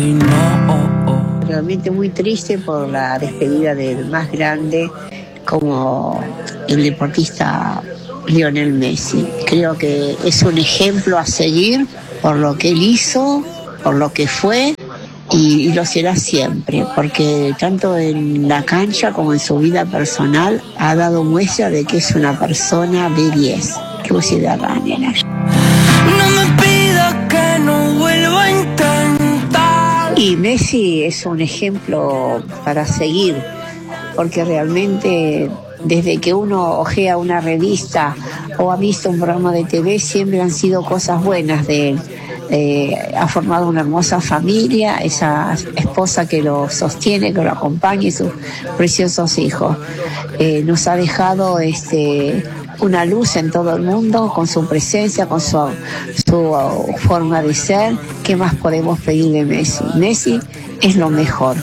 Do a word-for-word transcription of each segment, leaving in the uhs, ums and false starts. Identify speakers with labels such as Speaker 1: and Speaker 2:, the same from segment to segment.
Speaker 1: Realmente muy triste por la despedida del más grande como el deportista Lionel Messi. Creo que es un ejemplo a seguir por lo que él hizo, por lo que fue y, y lo será siempre, porque tanto en la cancha como en su vida personal ha dado muestra de que es una persona de diez. Que vos se da manera.
Speaker 2: No me pidas que no vuelva a intentar.
Speaker 1: Y Messi es un ejemplo para seguir, porque realmente desde que uno ojea una revista o ha visto un programa de T V siempre han sido cosas buenas de él. Eh, ha formado una hermosa familia, esa esposa que lo sostiene, que lo acompaña y sus preciosos hijos. Eh, nos ha dejado este una luz en todo el mundo con su presencia, con su, su uh, forma de ser. ¿Qué más podemos pedir de Messi? Messi es lo mejor.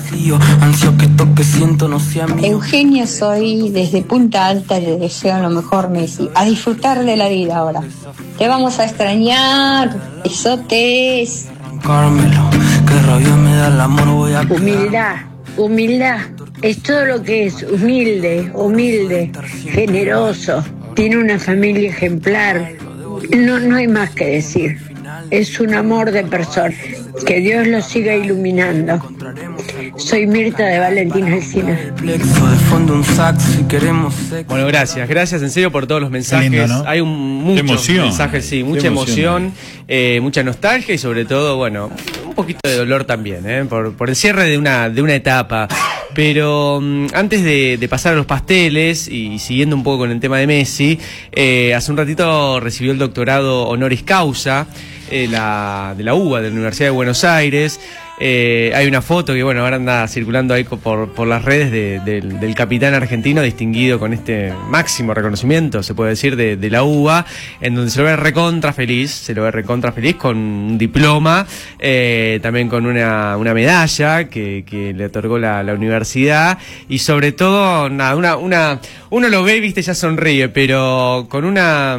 Speaker 3: Eugenia soy, desde Punta Alta le deseo lo mejor, Messi. A disfrutar de la vida ahora. Te vamos a extrañar, besotes.
Speaker 4: Humildad, humildad. Es todo lo que es humilde, humilde, generoso. Tiene una familia ejemplar. No, no hay más que decir. Es un amor de persona. Que Dios lo siga iluminando. Soy Mirta de Valentín Alsina.
Speaker 5: Bueno, gracias, gracias en serio por todos los mensajes. Lindo, ¿no? Hay un, muchos mensajes, sí, mucha emoción, emoción eh, mucha nostalgia y sobre todo, bueno, un poquito de dolor también, eh, por, por el cierre de una, de una etapa. Pero um, antes de, de pasar a los pasteles y siguiendo un poco con el tema de Messi, eh, hace un ratito recibió el doctorado honoris causa eh, la, de la U B A, de la Universidad de Buenos Aires. Eh, hay una foto que, bueno, ahora anda circulando ahí por, por las redes de, de, del capitán argentino distinguido con este máximo reconocimiento, se puede decir, de, de la U B A, en donde se lo ve recontra feliz, se lo ve recontra feliz con un diploma, eh, también con una, una medalla que, que le otorgó la, la universidad y sobre todo, nada, una, una, uno lo ve, viste, ya sonríe, pero con una...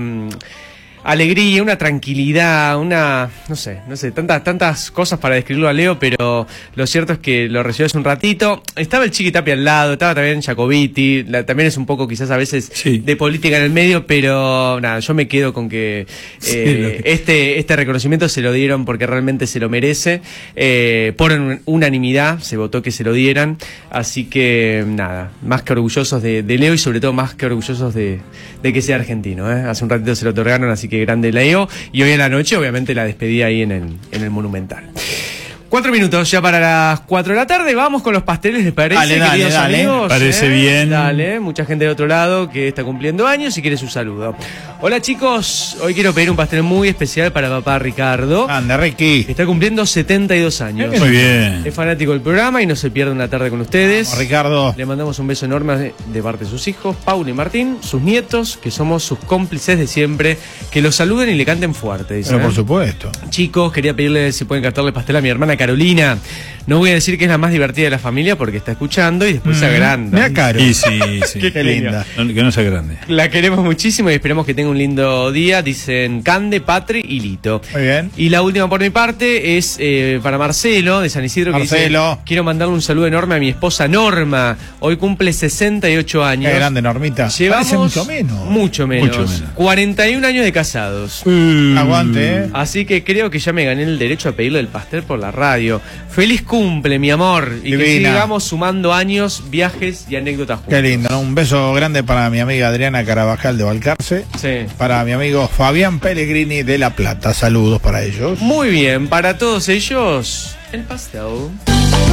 Speaker 5: alegría, una tranquilidad, una, no sé, no sé, tantas, tantas cosas para describirlo a Leo, pero lo cierto es que lo recibió hace un ratito. Estaba el Chiqui Tapia al lado, estaba también Jacobiti, la, también es un poco quizás a veces sí. de política en el medio, pero nada, yo me quedo con que, eh, sí, que... este este reconocimiento se lo dieron porque realmente se lo merece, eh, por unanimidad se votó que se lo dieran, así que nada, más que orgullosos de, de Leo y sobre todo más que orgullosos de, de que sea argentino, ¿eh? Hace un ratito se lo otorgaron, así que grande Leo, y hoy en la noche obviamente la despedí ahí en el, en el Monumental. Cuatro minutos ya para las cuatro de la tarde. Vamos con los pasteles, ¿les parece, dale, dale, queridos dale. amigos?
Speaker 6: Parece
Speaker 5: ¿Eh?
Speaker 6: bien.
Speaker 5: Dale, mucha gente de otro lado que está cumpliendo años y quiere su saludo. Hola chicos, hoy quiero pedir un pastel muy especial para papá Ricardo.
Speaker 6: Anda, Ricky.
Speaker 5: Está cumpliendo setenta y dos años.
Speaker 6: Muy bien.
Speaker 5: Es fanático del programa y no se pierde una tarde con ustedes.
Speaker 6: Vamos, Ricardo.
Speaker 5: Le mandamos un beso enorme de, de parte de sus hijos, Paula y Martín, sus nietos, que somos sus cómplices de siempre. Que los saluden y le canten fuerte, dicen.
Speaker 6: Pero por supuesto.
Speaker 5: Chicos, quería pedirle si pueden cantarle pastel a mi hermana Carolina. No voy a decir que es la más divertida de la familia porque está escuchando y después mm. se agranda.
Speaker 6: Mira, Caro. Y sí, sí.
Speaker 5: Qué,
Speaker 6: Qué linda. No, que no se agrande.
Speaker 5: La queremos muchísimo y esperamos que tenga un lindo día. Dicen Cande, Patri y Lito.
Speaker 6: Muy bien.
Speaker 5: Y la última por mi parte es eh, para Marcelo de San Isidro.
Speaker 6: Marcelo.
Speaker 5: Que dice, quiero mandarle un saludo enorme a mi esposa Norma. Hoy cumple sesenta y ocho años.
Speaker 6: Qué grande, Normita.
Speaker 5: Llevamos
Speaker 6: Parece mucho menos.
Speaker 5: Mucho menos.
Speaker 6: Mucho menos.
Speaker 5: cuarenta y un años de casados.
Speaker 6: Mm. Aguante, ¿eh?
Speaker 5: Así que creo que ya me gané el derecho a pedirle el pastel por la radio. Feliz cumple, mi amor. Y Divina. Que sigamos sumando años, viajes y anécdotas juntos.
Speaker 6: Qué lindo, ¿no? Un beso grande para mi amiga Adriana Carabajal de Balcarce.
Speaker 5: Sí.
Speaker 6: Para mi amigo Fabián Pellegrini de La Plata. Saludos para ellos.
Speaker 5: Muy bien, para todos ellos, el pastel.